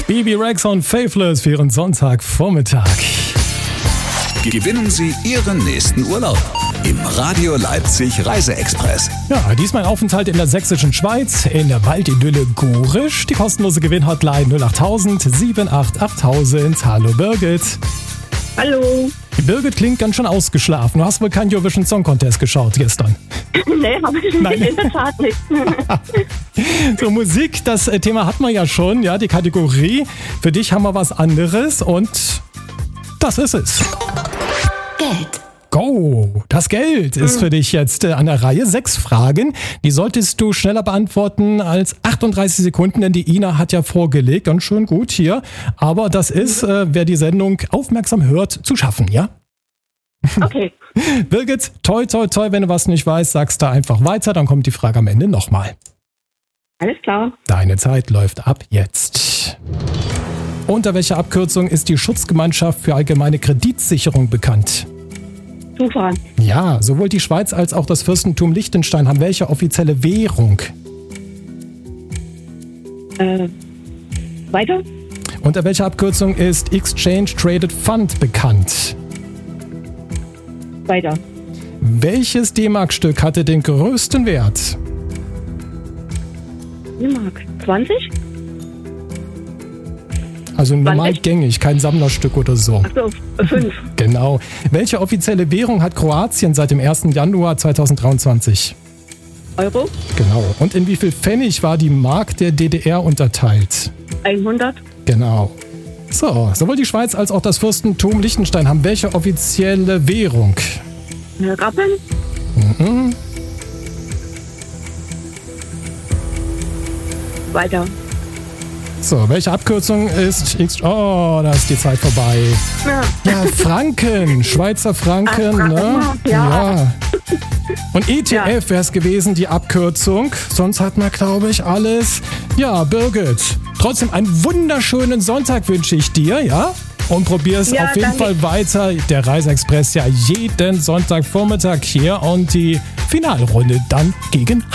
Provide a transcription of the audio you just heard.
Bibi Rex und Faithless für Ihren Sonntagvormittag. Gewinnen Sie Ihren nächsten Urlaub im Radio Leipzig Reise-Express. Ja, diesmal ein Aufenthalt in der sächsischen Schweiz, in der Waldidylle Gorisch. Die kostenlose Gewinnhotline 08000 788 8000. Hallo Birgit. Hallo. Die Birgit klingt ganz schön ausgeschlafen. Du hast wohl keinen Eurovision Song Contest geschaut gestern. Nee, habe ich nicht. In der Tat nicht. So, Musik, das Thema hatten wir ja schon, ja, die Kategorie. Für dich haben wir was anderes und das ist es. Geld. Go! Das Geld ist für dich jetzt an der Reihe. 6 Fragen. Die solltest du schneller beantworten als 38 Sekunden, denn die Ina hat ja vorgelegt. Ganz schön gut hier. Aber das ist, wer die Sendung aufmerksam hört, zu schaffen, ja? Okay. Birgit, toi, toi, toi, wenn du was nicht weißt, sagst du einfach weiter, dann kommt die Frage am Ende nochmal. Alles klar. Deine Zeit läuft ab jetzt. Unter welcher Abkürzung ist die Schutzgemeinschaft für allgemeine Kreditsicherung bekannt? Zufall. Ja, sowohl die Schweiz als auch das Fürstentum Liechtenstein haben welche offizielle Währung? Weiter. Unter welcher Abkürzung ist Exchange Traded Fund bekannt? Weiter. Welches D-Mark-Stück hatte den größten Wert? D-Mark. 20? Also normal gängig, kein Sammlerstück oder so. Achso, 5. Genau. Welche offizielle Währung hat Kroatien seit dem 1. Januar 2023? Euro. Genau. Und in wie viel Pfennig war die Mark der DDR unterteilt? 100. Genau. So, sowohl die Schweiz als auch das Fürstentum Liechtenstein haben welche offizielle Währung? Rappen. Mhm. Weiter. So, welche Abkürzung ist X? Oh, da ist die Zeit vorbei. Ja, Franken, Schweizer Franken, ne? Ja. Und ETF wäre es gewesen, die Abkürzung. Sonst hat man, glaube ich, alles. Ja, Birgit, trotzdem einen wunderschönen Sonntag wünsche ich dir, ja? Und probier es auf jeden Fall weiter. Der Reise-Express ja jeden Sonntagvormittag hier und die Finalrunde dann gegen